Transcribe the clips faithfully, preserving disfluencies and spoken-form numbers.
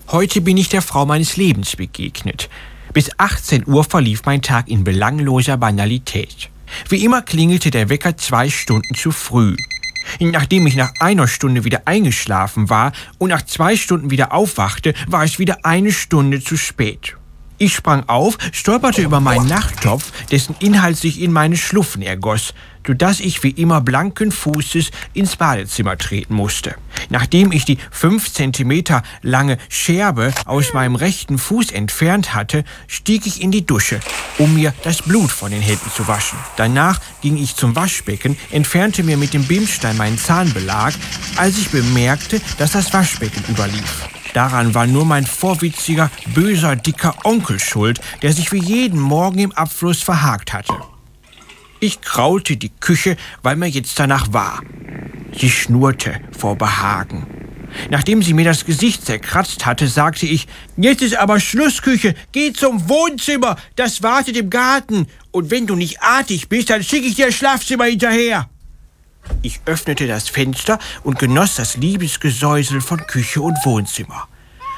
Heute bin ich der Frau meines Lebens begegnet. Bis achtzehn Uhr verlief mein Tag in belangloser Banalität. Wie immer klingelte der Wecker zwei Stunden zu früh. Nachdem ich nach einer Stunde wieder eingeschlafen war und nach zwei Stunden wieder aufwachte, war es wieder eine Stunde zu spät. Ich sprang auf, stolperte über meinen Nachttopf, dessen Inhalt sich in meine Schluffen ergoss, sodass ich wie immer blanken Fußes ins Badezimmer treten musste. Nachdem ich die fünf Zentimeter lange Scherbe aus meinem rechten Fuß entfernt hatte, stieg ich in die Dusche, um mir das Blut von den Händen zu waschen. Danach ging ich zum Waschbecken, entfernte mir mit dem Bimsstein meinen Zahnbelag, als ich bemerkte, dass das Waschbecken überlief. Daran war nur mein vorwitziger, böser, dicker Onkel schuld, der sich wie jeden Morgen im Abfluss verhakt hatte. Ich kraute die Küche, weil mir jetzt danach war. Sie schnurrte vor Behagen. Nachdem sie mir das Gesicht zerkratzt hatte, sagte ich, »Jetzt ist aber Schluss, Küche, geh zum Wohnzimmer, das wartet im Garten. Und wenn du nicht artig bist, dann schicke ich dir das Schlafzimmer hinterher.« Ich öffnete das Fenster und genoss das Liebesgesäusel von Küche und Wohnzimmer.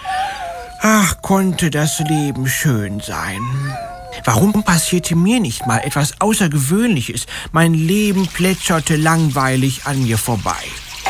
Ach, konnte das Leben schön sein. Warum passierte mir nicht mal etwas Außergewöhnliches? Mein Leben plätscherte langweilig an mir vorbei.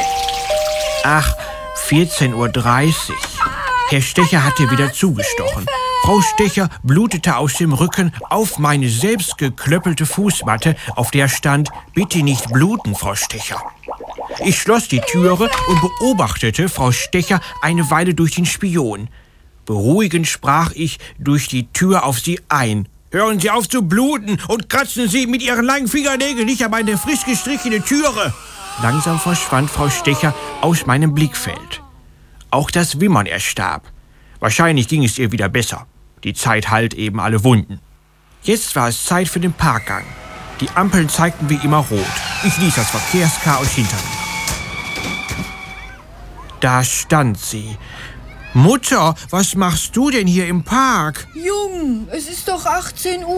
Ach, vierzehn Uhr dreißig. Herr Stecher hatte wieder zugestochen. Frau Stecher blutete aus dem Rücken auf meine selbst geklöppelte Fußmatte, auf der stand, »Bitte nicht bluten, Frau Stecher.« Ich schloss die Türe und beobachtete Frau Stecher eine Weile durch den Spion. Beruhigend sprach ich durch die Tür auf sie ein. »Hören Sie auf zu bluten und kratzen Sie mit Ihren langen Fingernägeln nicht an meine frisch gestrichene Türe!« Langsam verschwand Frau Stecher aus meinem Blickfeld. Auch das Wimmern erstarb. Wahrscheinlich ging es ihr wieder besser. Die Zeit heilt eben alle Wunden. Jetzt war es Zeit für den Parkgang. Die Ampeln zeigten wie immer rot. Ich ließ das Verkehrschaos hinter mir. Da stand sie. »Mutter, was machst du denn hier im Park?« Jung, es ist doch achtzehn Uhr.